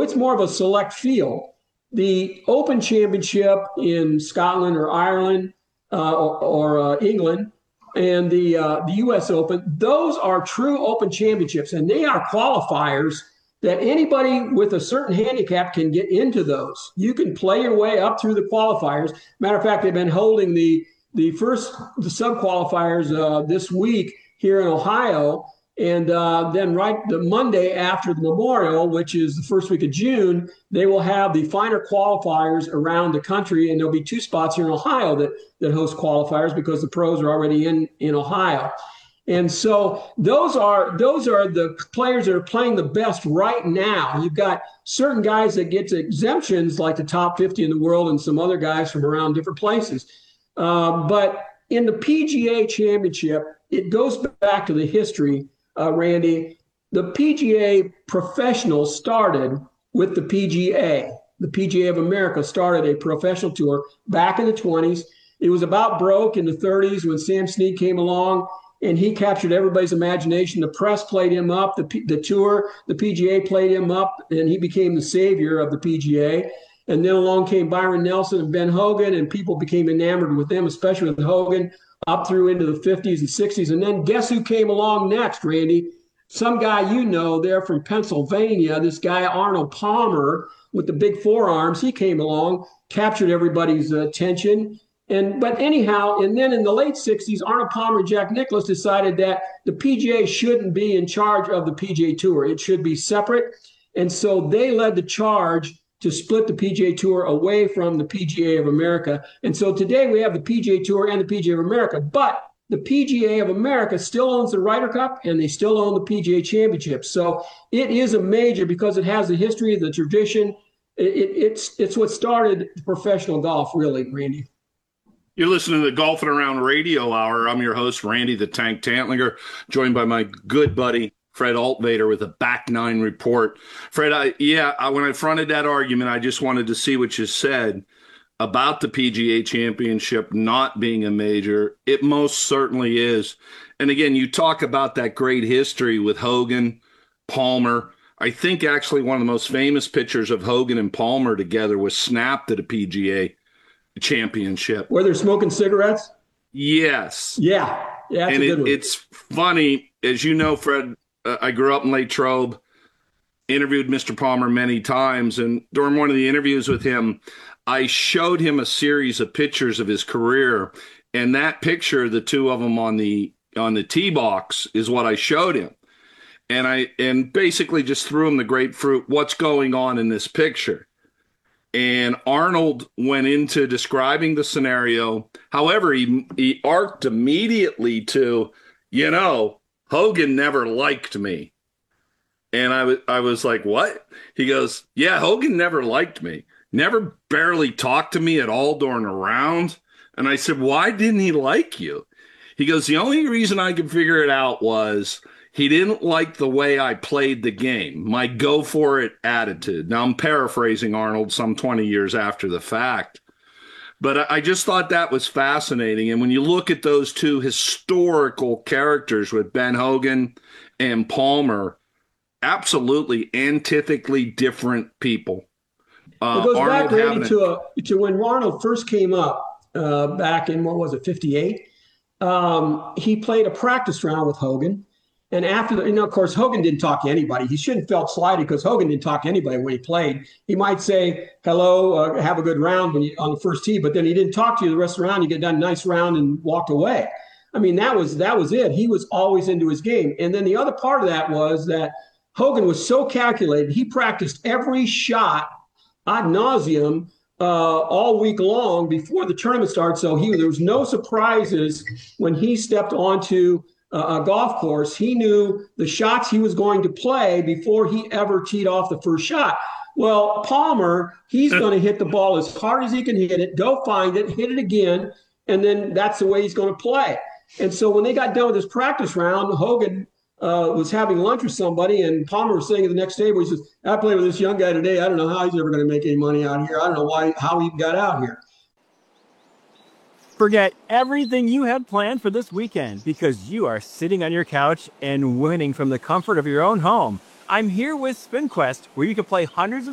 it's more of a select field. The Open Championship in Scotland or Ireland or England and the U.S. Open, those are true Open Championships, and they are qualifiers that anybody with a certain handicap can get into those. You can play your way up through the qualifiers. Matter of fact, they've been holding the sub qualifiers this week here in Ohio. And then right the Monday after the Memorial, which is the first week of June, they will have the finer qualifiers around the country. And there'll be 2 spots here in Ohio that host qualifiers because the pros are already in Ohio. And so those are the players that are playing the best right now. You've got certain guys that get to exemptions like the top 50 in the world and some other guys from around different places. But in the PGA Championship, it goes back to the history, Randy. The PGA professionals started with the PGA. The PGA of America started a professional tour back in the 20s. It was about broke in the 30s when Sam Snead came along, and he captured everybody's imagination. The press played him up, the tour, the PGA played him up, and he became the savior of the PGA. And then along came Byron Nelson and Ben Hogan, and people became enamored with them, especially with Hogan, up through into the 50s and 60s. And then guess who came along next, Randy? Some guy you know there from Pennsylvania, this guy Arnold Palmer with the big forearms. He came along, captured everybody's attention. But anyhow, and then in the late 60s, Arnold Palmer and Jack Nicklaus decided that the PGA shouldn't be in charge of the PGA Tour. It should be separate. And so they led the charge to split the PGA Tour away from the PGA of America. And so today we have the PGA Tour and the PGA of America, but the PGA of America still owns the Ryder Cup and they still own the PGA Championship. So it is a major because it has the history, the tradition. It's what started professional golf, really, Randy. You're listening to the Golfing Around Radio Hour. I'm your host, Randy the Tank Tantlinger, joined by my good buddy, Fred Altvader, with a Back Nine report. Fred, when I fronted that argument, I just wanted to see what you said about the PGA Championship not being a major. It most certainly is. And again, you talk about that great history with Hogan, Palmer. I think actually one of the most famous pictures of Hogan and Palmer together was snapped at a PGA Championship. Where they're smoking cigarettes? Yes. Yeah. Yeah, that's and a good one. It's funny, as you know, Fred, I grew up in Latrobe, interviewed Mr. Palmer many times, and during one of the interviews with him, I showed him a series of pictures of his career, and that picture, the two of them on the tee box, is what I showed him. And basically just threw him the grapefruit, what's going on in this picture? And Arnold went into describing the scenario. However, he arced immediately to, Hogan never liked me. And I was like, what? He goes, yeah, Hogan never liked me. Never barely talked to me at all during a round. And I said, why didn't he like you? He goes, the only reason I could figure it out was he didn't like the way I played the game, my go-for-it attitude. Now, I'm paraphrasing Arnold some 20 years after the fact. But I just thought that was fascinating. And when you look at those two historical characters with Ben Hogan and Palmer, absolutely antithetically different people. It goes back, Randy, to when Arnold first came up back in, 58? He played a practice round with Hogan. And after of course, Hogan didn't talk to anybody. He shouldn't have felt slighted because Hogan didn't talk to anybody when he played. He might say, hello, have a good round on the first tee, but then he didn't talk to you the rest of the round. You get done a nice round and walked away. I mean, that was it. He was always into his game. And then the other part of that was that Hogan was so calculated. He practiced every shot ad nauseum all week long before the tournament started. So there was no surprises when he stepped onto a golf course. He knew the shots he was going to play before he ever teed off the first shot. Well, Palmer, he's going to hit the ball as hard as he can hit it, go find it, hit it again, and then that's the way he's going to play. And so when they got done with this practice round, Hogan was having lunch with somebody, and Palmer was sitting at the next table. He says, I played with this young guy today. I don't know how he's ever going to make any money out here. I don't know how he got out here. Forget everything you had planned for this weekend because you are sitting on your couch and winning from the comfort of your own home. I'm here with SpinQuest, where you can play hundreds of